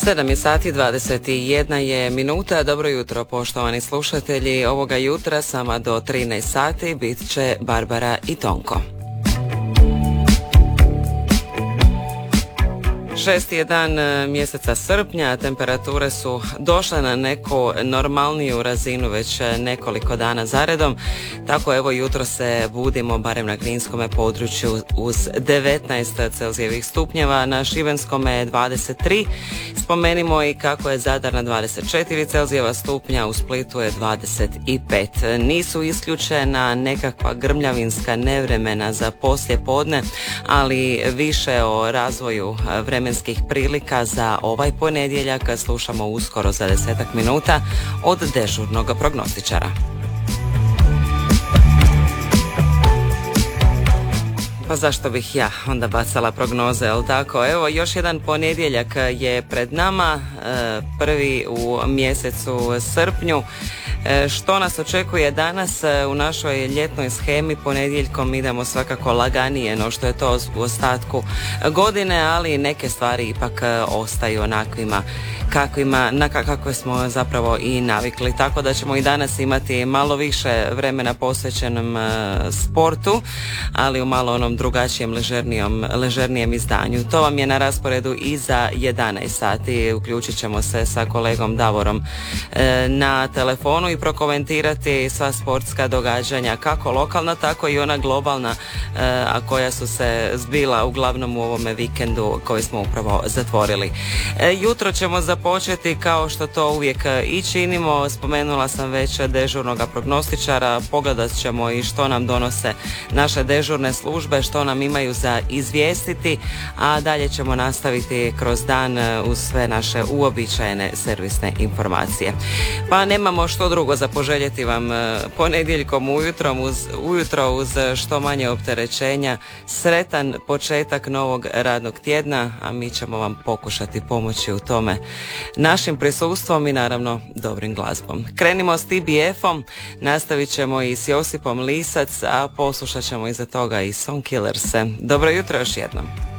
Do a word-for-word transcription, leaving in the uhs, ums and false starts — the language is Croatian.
sedam je sati, dvadeset jedna je minuta. Dobro jutro, poštovani slušatelji. Ovoga jutra sama do trinaest sati bit će Barbara i Tonko. Šesti je dan mjeseca srpnja, temperature su došle na neku normalniju razinu već nekoliko dana zaredom, tako evo jutro se budimo barem na Kninskome području uz devetnaest Celzijevih stupnjeva, na Šibenskome dvadeset tri, spomenimo i kako je Zadar na dvadeset četiri Celzijeva stupnja, u Splitu je dvadeset pet. Nisu isključena nekakva grmljavinska nevremena za poslje podne, ali više o razvoju vremenskih prilika za ovaj ponedjeljak slušamo uskoro za desetak minuta od dežurnog prognostičara. Pa zašto bih ja onda bacala prognoze, jel tako? Evo, još jedan ponedjeljak je pred nama, prvi u mjesecu srpnju. Što nas očekuje danas u našoj ljetnoj shemi? Ponedjeljkom idemo svakako laganije no što je to u ostatku godine, ali neke stvari ipak ostaju onakvima kakvima, na kakve smo zapravo i navikli, tako da ćemo i danas imati malo više vremena posvećenom sportu, ali u malo onom drugačijem, ležernijom, ležernijem izdanju. To vam je na rasporedu i za jedanaest sati. Uključit ćemo se sa kolegom Davorom na telefonu i prokomentirati sva sportska događanja, kako lokalna, tako i ona globalna, a koja su se zbila uglavnom u ovome vikendu koji smo upravo zatvorili. Jutro ćemo započeti kao što to uvijek i činimo. Spomenula sam već dežurnoga prognostičara, pogledat ćemo i što nam donose naše dežurne službe, što nam imaju za izvijestiti, a dalje ćemo nastaviti kroz dan uz sve naše uobičajene servisne informacije. Pa nemamo što drugo za poželjeti vam ponedjeljkom ujutro uz, ujutro uz što manje opterećenja, sretan početak novog radnog tjedna, a mi ćemo vam pokušati pomoći u tome našim prisustvom i naravno dobrim glazbom. Krenimo s T B F-om, nastavit ćemo i s Josipom Lisac, a poslušat ćemo iza toga i Song Killers. Dobro jutro još jednom.